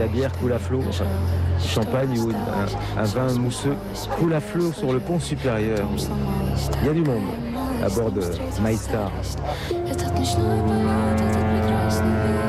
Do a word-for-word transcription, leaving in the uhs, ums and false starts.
La bière coule à flot, enfin, champagne ou un, un vin mousseux coule à flot sur le pont supérieur. Il y a du monde à bord de MyStar.